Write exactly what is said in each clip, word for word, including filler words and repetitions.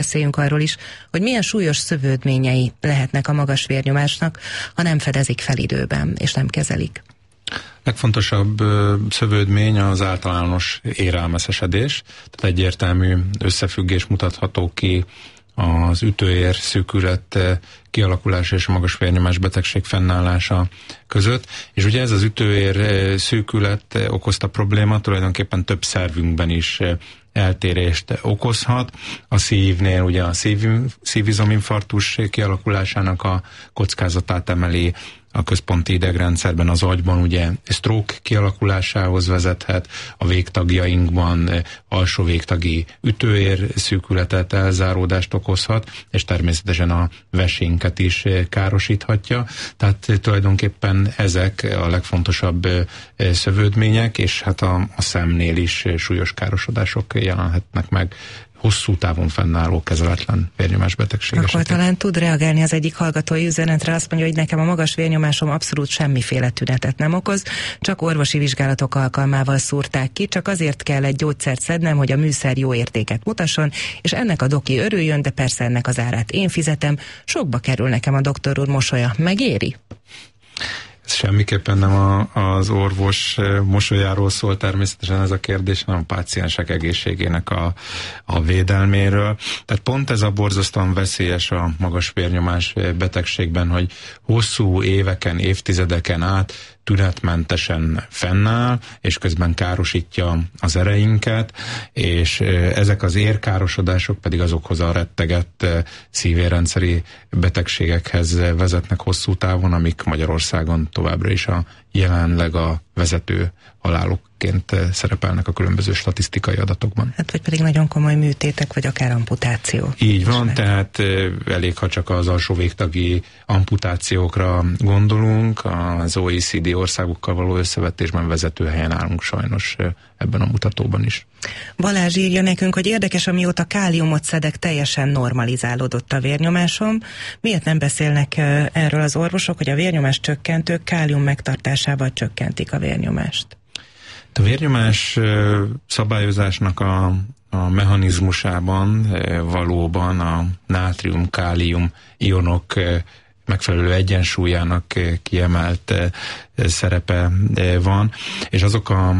Beszéljünk arról is, hogy milyen súlyos szövődményei lehetnek a magas vérnyomásnak, ha nem fedezik fel időben, és nem kezelik. Legfontosabb szövődmény az általános érelmeszesedés, tehát egyértelmű összefüggés mutatható ki az ütőér szűkület kialakulása és a magas vérnyomás betegség fennállása között. És ugye ez az ütőér szűkület okozta probléma tulajdonképpen több szervünkben is eltérést okozhat. A szívnél ugye a szív, szívizominfarktus kialakulásának a kockázatát emeli, a központi idegrendszerben, az agyban ugye stroke kialakulásához vezethet, a végtagjainkban alsó végtagi ütőér szűkületet, elzáródást okozhat, és természetesen a vesénket is károsíthatja. Tehát tulajdonképpen ezek a legfontosabb szövődmények, és hát a, a szemnél is súlyos károsodások jelenhetnek meg hosszú távon fennálló kezeletlen vérnyomásbetegség Akkor esetén. talán tud reagálni az egyik hallgatói üzenetre, azt mondja, hogy nekem a magas vérnyomásom abszolút semmiféle tünetet nem okoz, csak orvosi vizsgálatok alkalmával szúrták ki, csak azért kell egy gyógyszert szednem, hogy a műszer jó értéket mutasson, és ennek a doki örüljön, de persze ennek az árát én fizetem, sokba kerül nekem a doktor úr mosolya, megéri? Ez semmiképpen nem a, az orvos mosolyáról szól természetesen ez a kérdés, hanem a páciensek egészségének a, a védelméről. Tehát pont ez a borzasztóan veszélyes a magas vérnyomás betegségben, hogy hosszú éveken, évtizedeken át tünetmentesen fennáll, és közben károsítja az ereinket, és ezek az érkárosodások pedig azokhoz a rettegett szívérrendszeri betegségekhez vezetnek hosszú távon, amik Magyarországon továbbra is a jelenleg a vezető halálokként szerepelnek a különböző statisztikai adatokban. Hát vagy pedig nagyon komoly műtétek, vagy akár amputáció. Így van, meg. Tehát elég, ha csak az alsó végtagi amputációkra gondolunk, az o e cé dé országokkal való összevetésben vezető helyen állunk sajnos ebben a mutatóban is. Balázs írja nekünk, hogy érdekes, amióta káliumot szedek, teljesen normalizálódott a vérnyomásom. Miért nem beszélnek erről az orvosok, hogy a vérnyomás csökkentők kálium megtartásával csökkentik a vérnyomást? A vérnyomás szabályozásnak a, a mechanizmusában valóban a nátrium-kálium ionok megfelelő egyensúlyának kiemelt szerepe van, és azok a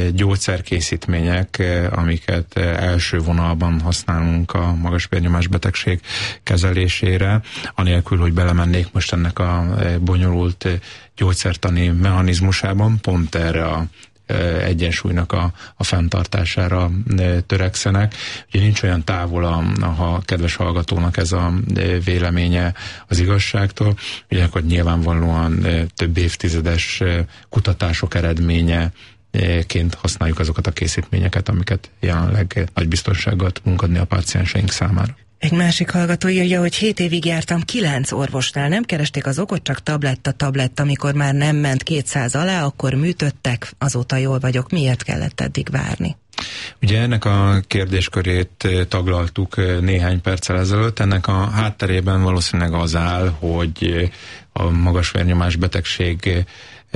gyógyszerkészítmények, amiket első vonalban használunk a magas vérnyomás betegség kezelésére, anélkül, hogy belemennék most ennek a bonyolult gyógyszertani mechanizmusában, pont erre a egyensúlynak a, a fenntartására törekszenek. Ugye nincs olyan távol a, a kedves hallgatónak ez a véleménye az igazságtól, ugye akkor nyilvánvalóan több évtizedes kutatások eredménye ként használjuk azokat a készítményeket, amiket jelenleg nagy biztonsággal tudunk adni a pácienseink számára. Egy másik hallgató írja, hogy hét évig jártam kilenc orvosnál, nem keresték az okot, csak tabletta, tabletta, amikor már nem ment kétszáz alá, akkor műtöttek, azóta jól vagyok. Miért kellett eddig várni? Ugye ennek a kérdéskörét taglaltuk néhány perccel ezelőtt, ennek a hátterében valószínűleg az áll, hogy a magas vérnyomás betegség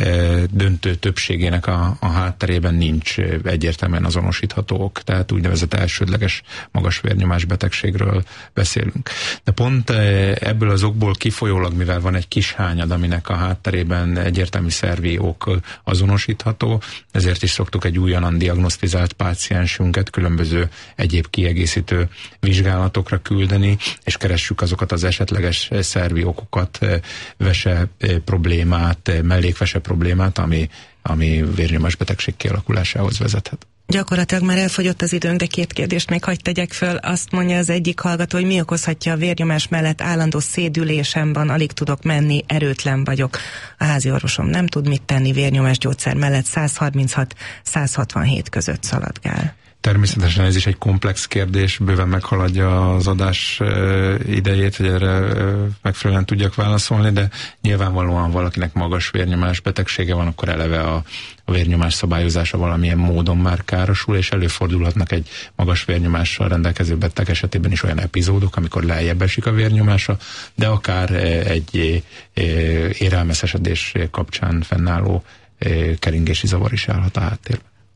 döntő többségének a, a hátterében nincs egyértelműen azonosítható ok, tehát úgynevezett elsődleges magas vérnyomás betegségről beszélünk. De pont ebből az okból kifolyólag, mivel van egy kis hányad, aminek a hátterében egyértelmű szervi ok azonosítható, ezért is szoktuk egy újonnan diagnosztizált páciensünket különböző egyéb kiegészítő vizsgálatokra küldeni, és keressük azokat az esetleges szervi okokat, vese problémát, mellékvese problémát, ami, ami vérnyomás betegség kialakulásához vezethet. Gyakorlatilag már elfogyott az időnk, de két kérdést még hagy tegyek föl. Azt mondja az egyik hallgató, hogy mi okozhatja a vérnyomás mellett állandó szédülésem van, alig tudok menni, erőtlen vagyok. A házi orvosom nem tud mit tenni, vérnyomás gyógyszer mellett száz harminchat száz hatvanhét között szaladgál. Természetesen ez is egy komplex kérdés, bőven meghaladja az adás idejét, hogy erre megfelelően tudjak válaszolni, de nyilvánvalóan valakinek magas vérnyomás betegsége van, akkor eleve a, a vérnyomás szabályozása valamilyen módon már károsul, és előfordulhatnak egy magas vérnyomással rendelkező beteg esetében is olyan epizódok, amikor lejjebb esik a vérnyomása, de akár egy érelmeszesedés kapcsán fennálló keringési zavar is állhat a háttérben.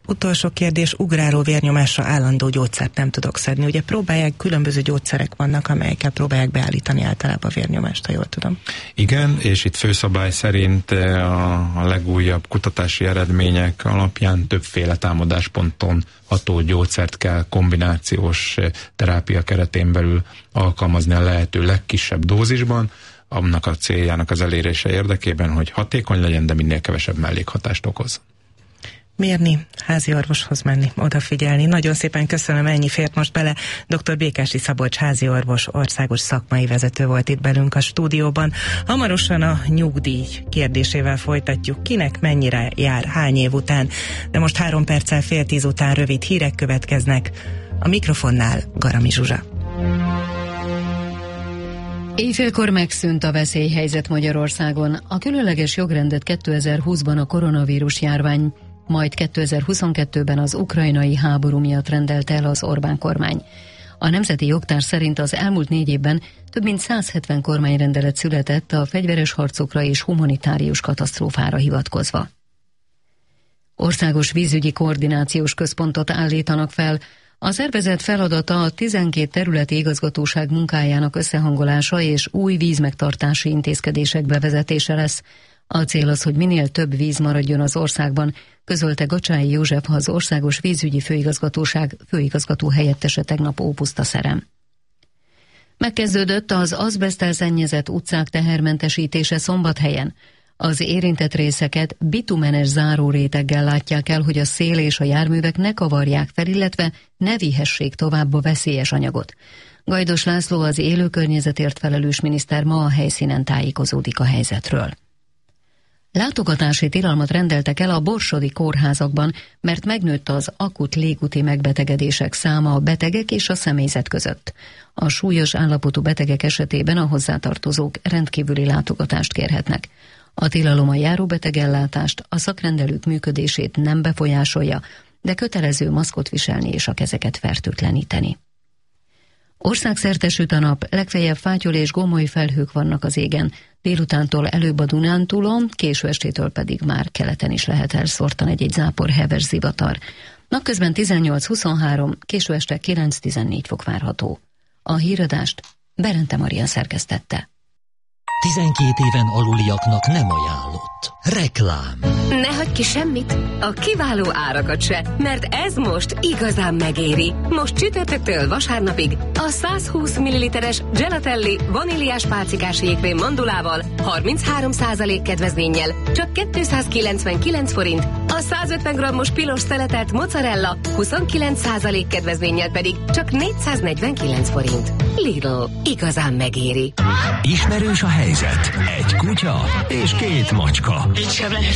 Utolsó kérdés, ugráló vérnyomásra állandó gyógyszert nem tudok szedni. Ugye próbálják, különböző gyógyszerek vannak, amelyekkel próbálják beállítani általában a vérnyomást, ha jól tudom. Igen, és itt főszabály szerint a, a legújabb kutatási eredmények alapján többféle támadásponton ható gyógyszert kell kombinációs terápia keretén belül alkalmazni a lehető legkisebb dózisban, annak a céljának az elérése érdekében, hogy hatékony legyen, de minél kevesebb mellékhatást okoz. Mérni, házi orvoshoz menni, odafigyelni. Nagyon szépen köszönöm, ennyi fért most bele. doktor Békási Szabolcs házi orvos, országos szakmai vezető volt itt belünk a stúdióban. Hamarosan a nyugdíj kérdésével folytatjuk. Kinek mennyire jár, hány év után? De most három perccel fél tíz után rövid hírek következnek. A mikrofonnál Garami Zsuzsa. Éjfélkor megszűnt a veszélyhelyzet Magyarországon. A különleges jogrendet kétezer-húszban a koronavírus járvány, majd kétezer-huszonkettőben az ukrajnai háború miatt rendelte el az Orbán kormány. A Nemzeti Jogtár szerint az elmúlt négy évben több mint száz hetven kormányrendelet született a fegyveres harcokra és humanitárius katasztrófára hivatkozva. Országos vízügyi koordinációs központot állítanak fel. A szervezet feladata a tizenkét területi igazgatóság munkájának összehangolása és új vízmegtartási intézkedések bevezetése lesz. A cél az, hogy minél több víz maradjon az országban, közölte Gacsái József, az Országos Vízügyi Főigazgatóság főigazgató helyettese tegnap Ópusztaszerem. Megkezdődött az azbeszttel szennyezett utcák tehermentesítése Szombathelyen. Az érintett részeket bitumenes záróréteggel látják el, hogy a szél és a járművek ne kavarják fel, illetve ne vihessék tovább a veszélyes anyagot. Gajdos László, az élő környezetért felelős miniszter ma a helyszínen tájékozódik a helyzetről. Látogatási tilalmat rendeltek el a borsodi kórházakban, mert megnőtt az akut légúti megbetegedések száma a betegek és a személyzet között. A súlyos állapotú betegek esetében a hozzátartozók rendkívüli látogatást kérhetnek. A tilalom a járóbetegellátást, a szakrendelők működését nem befolyásolja, de kötelező maszkot viselni és a kezeket fertőtleníteni. Országszerte süt a nap, legfeljebb fátyol és gomoly felhők vannak az égen. Délutántól előbb a Dunántúlon, késő estétől pedig már keleten is lehet elszórtan egy-egy zápor, heves zivatar. Napközben tizennyolc-huszonhárom, késő este kilenc-tizennégy fok várható. A híradást Berente Maria szerkesztette. tizenkét éven aluliaknak nem ajánlott. Reklám. Ne hagyj ki semmit, a kiváló árakat se, mert ez most igazán megéri. Most csütörtöktől vasárnapig a száz húsz milliliteres Gelatelli vaníliás pálcikás jégkrém mandulával harminchárom százalék kedvezménnyel csak kétszázkilencvenkilenc forint, a száz ötven grammos pilos szeletelt mozzarella huszonkilenc százalék kedvezménnyel pedig csak négyszáznegyvenkilenc forint. Lidl, igazán megéri. Ismerős a helyzet. Egy kutya és két macska. Így sem lehet.